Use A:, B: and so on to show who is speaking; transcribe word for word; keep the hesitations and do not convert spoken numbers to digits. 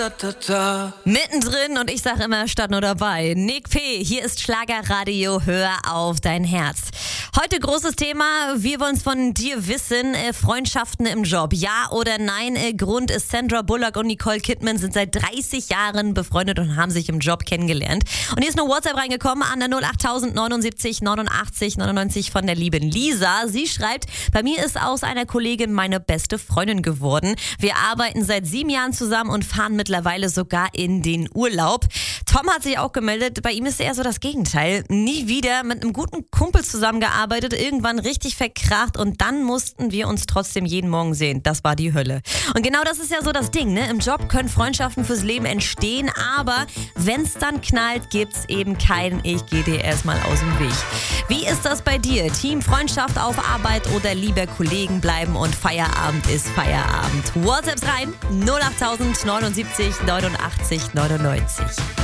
A: Mittendrin und ich sage immer, statt nur dabei. Nick P., hier ist Schlagerradio, hör auf dein Herz. Heute großes Thema, wir wollen es von dir wissen, äh, Freundschaften im Job, ja oder nein? Äh, Grund ist, Sandra Bullock und Nicole Kidman sind seit dreißig Jahren befreundet und haben sich im Job kennengelernt. Und hier ist eine WhatsApp reingekommen an der null acht neunundsiebzig neunundachtzig neunundneunzig von der lieben Lisa. Sie schreibt, bei mir ist aus einer Kollegin meine beste Freundin geworden. Wir arbeiten seit sieben Jahren zusammen und fahren mittlerweile sogar in den Urlaub. Tom hat sich auch gemeldet, bei ihm ist eher so das Gegenteil. Nie wieder mit einem guten Kumpel zusammengearbeitet, irgendwann richtig verkracht und dann mussten wir uns trotzdem jeden Morgen sehen. Das war die Hölle. Und genau das ist ja so das Ding, ne? Im Job können Freundschaften fürs Leben entstehen, aber wenn es dann knallt, gibt's eben kein Ich gehe dir erstmal aus dem Weg. Wie ist das bei dir? Team Freundschaft auf Arbeit oder lieber Kollegen bleiben und Feierabend ist Feierabend? WhatsApps rein null acht neunundsiebzig neunundachtzig neunundneunzig.